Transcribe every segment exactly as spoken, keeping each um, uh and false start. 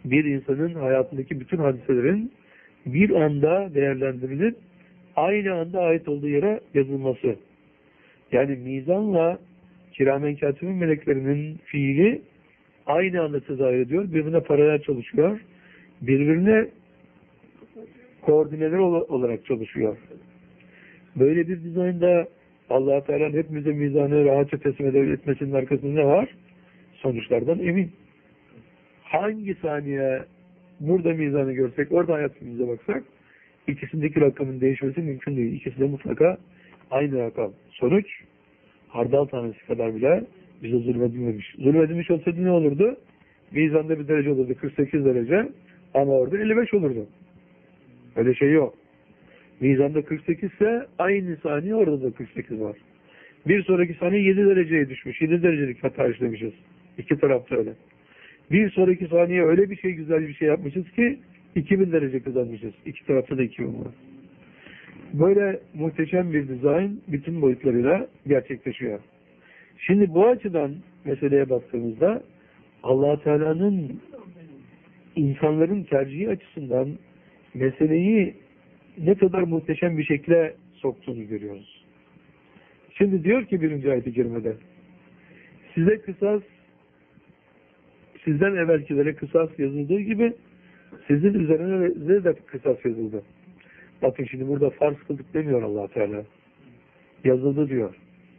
bir insanın hayatındaki bütün hadiselerin bir anda değerlendirilip aynı anda ait olduğu yere yazılması. Yani mizanla kiramen katibin meleklerinin fiili aynı anda tezahür ediyor. Birbirine paralel çalışıyor. Birbirine koordineler olarak çalışıyor. Böyle bir dizaynda Allah-u Teala'nın hepimize mizanı rahatça teslim etmesinin arkasında ne var? Sonuçlardan emin. Hangi saniye burada mizanı görsek, orada hayatımıza baksak, ikisindeki rakamın değişmesi mümkün değil. İkisi de mutlaka aynı rakam. Sonuç, hardal tanesi kadar bile bize zulmedilmemiş. Zulmedilmiş olsaydı ne olurdu? Mizanda bir derece olurdu, kırk sekiz derece, ama orada elli beş olurdu. Öyle şey yok. Mizanda kırk sekiz ise aynı saniye orada da kırk sekiz var. Bir sonraki saniye yedi dereceye düşmüş. yedi derecelik hata işlemişiz. İki tarafta öyle. Bir sonraki saniye öyle bir şey, güzel bir şey yapmışız ki iki bin derece kazanmışız. İki tarafta da iki bin var. Böyle muhteşem bir dizayn bütün boyutlarıyla gerçekleşiyor. Şimdi bu açıdan meseleye baktığımızda Allah-u Teala'nın insanların tercihi açısından meseleyi ne kadar muhteşem bir şekilde soktuğunu görüyoruz. Şimdi diyor ki birinci ayet-i kerimede, size kısas, sizden evvelkilere kısas yazıldığı gibi sizin üzerine de kısas yazıldı. Bakın şimdi burada farz kıldık demiyor Allah Teala. Yazıldı diyor.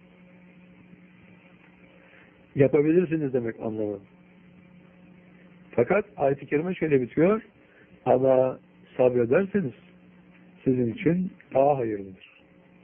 Yapabilirsiniz demek anlamı. Fakat ayet-i kerime şöyle bitiyor. Ama sabrederseniz sizin için daha hayırlıdır.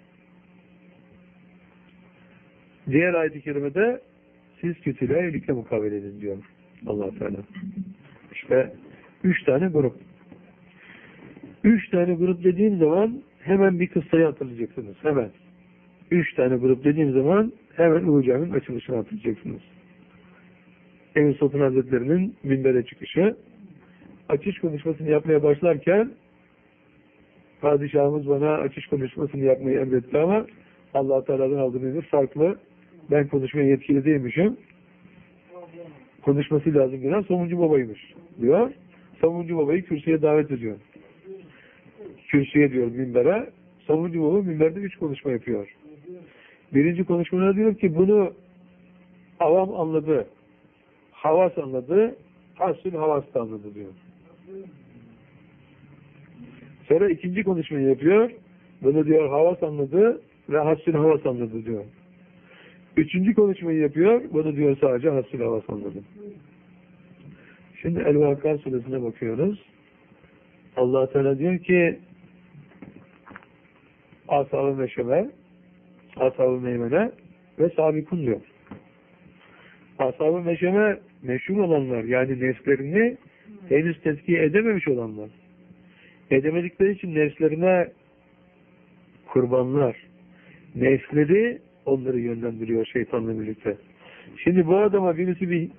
Diğer ayet-i kerimede siz kötülüğe iyilikle mukabele edin diyor Allah Teala. İşte üç tane grup. Üç tane grup dediğim zaman hemen bir kıssayı hatırlayacaksınız. Hemen. Üç tane grup dediğim zaman hemen Ulu Cami'nin açılışını hatırlayacaksınız. Emin Sultan Hazretleri'nin minbere çıkışı. Açış konuşmasını yapmaya başlarken padişahımız bana açış konuşmasını yapmayı emretti ama Allah Teala'dan aldığım emir farklı. Ben konuşmaya yetkili değilmişim. Konuşması lazım gelen Somuncu Baba'ymış diyor. Somuncu Baba'yı kürsüye davet ediyor. Kürsüye diyor minbere. Somuncu Baba minberde üç konuşma yapıyor. Birinci konuşmada diyor ki bunu avam anladı. Havas anladı. Hasül havas da anladı diyor. Sonra ikinci konuşmayı yapıyor. Bunu diyor havas anladı ve hasül havas anladı diyor. Üçüncü konuşmayı yapıyor. Bunu diyor sadece hasül havas anladı. Şimdi El-Vakıa suresine bakıyoruz. Allah Teala diyor ki Ashab-ı Meşeme, Ashab-ı Meymene ve Sabikun diyor. Ashab-ı Meşeme meşhur olanlar, yani nefslerini henüz tezkiye edememiş olanlar. Edemedikleri için nefslerine kurbanlar. Nefsleri onları yönlendiriyor şeytanla birlikte. Şimdi bu adama birisi bir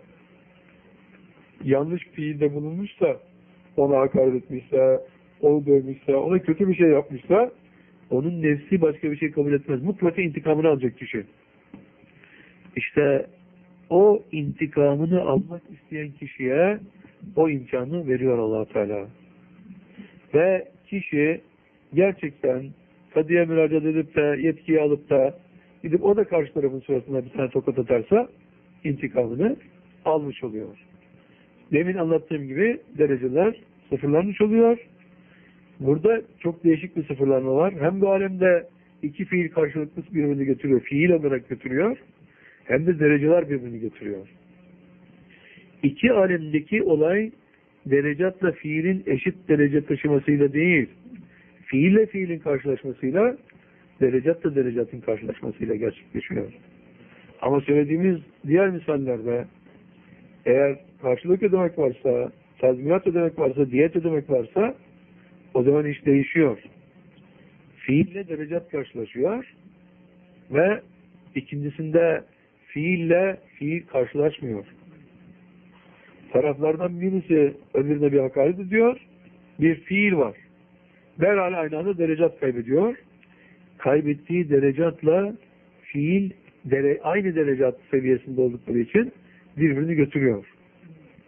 yanlış fiilde bulunmuşsa, ona hakaret etmişse, onu dövmüşse, ona kötü bir şey yapmışsa, onun nefsi başka bir şey kabul etmez. Mutlaka intikamını alacak kişi. İşte o intikamını almak isteyen kişiye o imkanı veriyor Allah Teala. Ve kişi gerçekten kadıya müracaat edip de yetkiyi alıp da gidip o da karşı tarafın suratına bir tane tokat atarsa intikamını almış oluyor. Demin anlattığım gibi dereceler sıfırlanmış oluyor. Burada çok değişik bir sıfırlanma var. Hem bu alemde iki fiil karşılıklı birbirini götürüyor. Fiil olarak götürüyor. Hem de dereceler birbirini götürüyor. İki alemdeki olay derecatla fiilin eşit derece taşımasıyla değil, fiille fiilin karşılaşmasıyla, derecatla derecatın karşılaşmasıyla gerçekleşiyor. Ama söylediğimiz diğer misallerde eğer karşılık ödemek varsa, tazminat ödemek varsa, diyet ödemek varsa o zaman iş değişiyor. Fiille derecat karşılaşıyor ve ikincisinde fiille fiil karşılaşmıyor. Taraflardan birisi öbürüne bir hakaret ediyor, bir fiil var. Derhal aynı anda derecat kaybediyor. Kaybettiği derecatla fiil dere, aynı derecat seviyesinde oldukları için birbirini götürüyor.